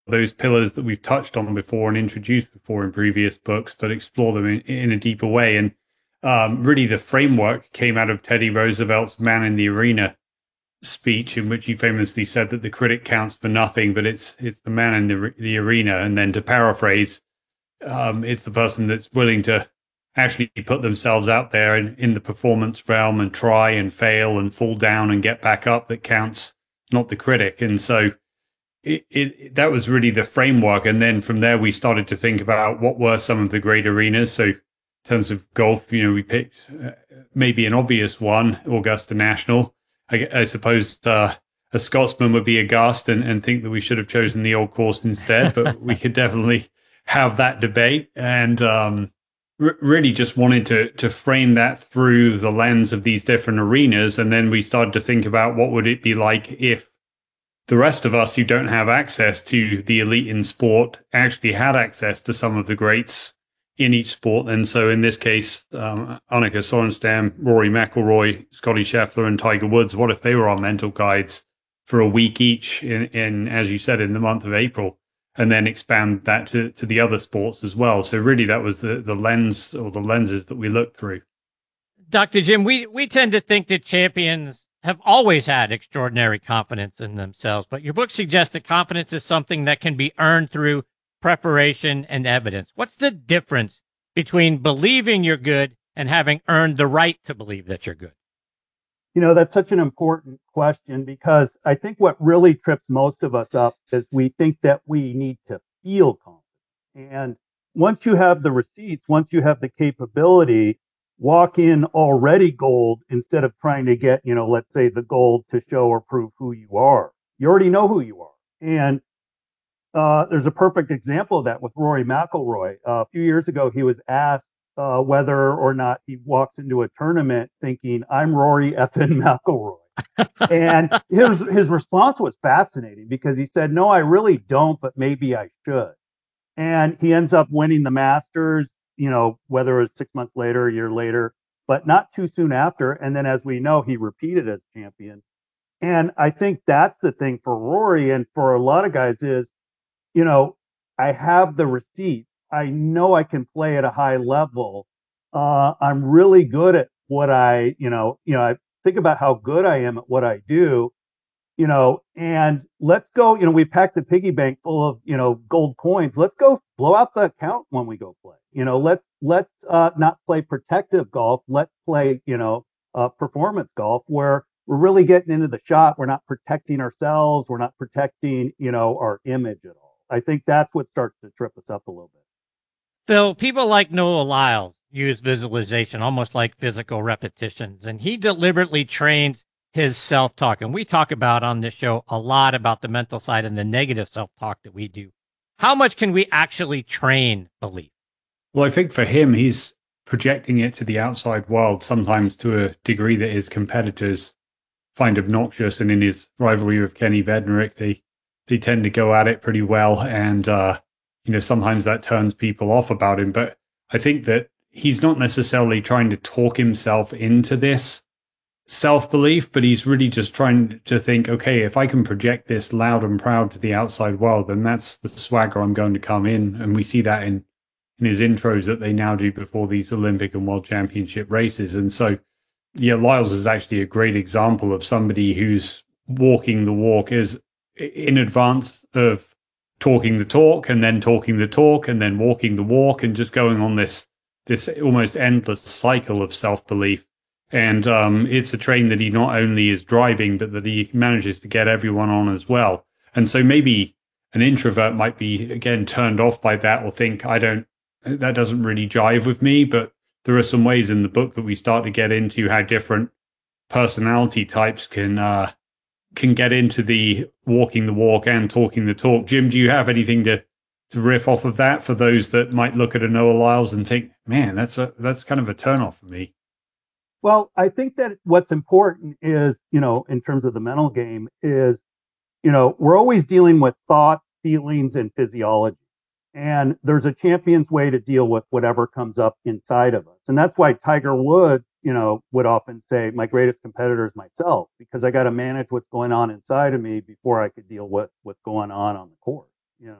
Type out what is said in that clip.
those pillars that we've touched on before and introduced before in previous books, but explore them in a deeper way. And really, the framework came out of Teddy Roosevelt's Man in the Arena speech, in which he famously said that the critic counts for nothing, but it's the man in the arena. And then to paraphrase, it's the person that's willing to actually put themselves out there in the performance realm and try and fail and fall down and get back up that counts, not the critic. And so that was really the framework. And then from there, we started to think about what were some of the great arenas. So in terms of golf, we picked maybe an obvious one, Augusta National. I suppose a Scotsman would be aghast and think that we should have chosen the old course instead, but we could definitely have that debate. And really just wanted to frame that through the lens of these different arenas. And then we started to think about what would it be like if the rest of us who don't have access to the elite in sport actually had access to some of the greats in each sport. And so in this case, Annika Sorenstam, Rory McIlroy, Scotty Scheffler, and Tiger Woods, what if they were our mental guides for a week each in as you said, in the month of April, and then expand that to the other sports as well. So really that was the lens or the lenses that we looked through. Dr. Jim, we tend to think that champions have always had extraordinary confidence in themselves, but your book suggests that confidence is something that can be earned through preparation and evidence. What's the difference between believing you're good and having earned the right to believe that you're good? That's such an important question, because I think what really trips most of us up is we think that we need to feel confident. And once you have the receipts, once you have the capability, walk in already gold instead of trying to get, let's say the gold to show or prove who you are. You already know who you are. And there's a perfect example of that with Rory McIlroy. A few years ago, he was asked whether or not he walks into a tournament thinking, I'm Rory effing McIlroy. And his response was fascinating, because he said, no, I really don't, but maybe I should. And he ends up winning the Masters, whether it was 6 months later, a year later, but not too soon after. And then, as we know, he repeated as champion. And I think that's the thing for Rory and for a lot of guys is, I have the receipt. I know I can play at a high level. I'm really good at what I think about how good I am at what I do, and let's go, we packed the piggy bank full of, gold coins. Let's go blow out the account when we go play. Let's not play protective golf. Let's play, performance golf, where we're really getting into the shot. We're not protecting ourselves. We're not protecting, our image at all. I think that's what starts to trip us up a little bit. Phil, people like Noah Lyles use visualization almost like physical repetitions, and he deliberately trains his self-talk. And we talk about on this show a lot about the mental side and the negative self-talk that we do. How much can we actually train belief? Well, I think for him, he's projecting it to the outside world, sometimes to a degree that his competitors find obnoxious. And in his rivalry with Kenny Bednarek, they tend to go at it pretty well. And, sometimes that turns people off about him. But I think that he's not necessarily trying to talk himself into this self-belief, but he's really just trying to think, okay, if I can project this loud and proud to the outside world, then that's the swagger I'm going to come in. And we see that in his intros that they now do before these Olympic and World Championship races. And so, yeah, Lyles is actually a great example of somebody who's walking the walk, is in advance of talking the talk, and then talking the talk, and then walking the walk, and just going on this almost endless cycle of self-belief. And it's a train that he not only is driving, but that he manages to get everyone on as well. And so maybe an introvert might be, again, turned off by that, or think, that doesn't really jive with me. But there are some ways in the book that we start to get into how different personality types can get into the walking the walk and talking the talk. Jim, do you have anything to riff off of that for those that might look at a Noah Lyles and think, man, that's kind of a turnoff for me? Well, I think that what's important is, in terms of the mental game is, we're always dealing with thoughts, feelings, and physiology. And there's a champion's way to deal with whatever comes up inside of us. And that's why Tiger Woods, would often say, my greatest competitor is myself, because I got to manage what's going on inside of me before I could deal with what's going on the course.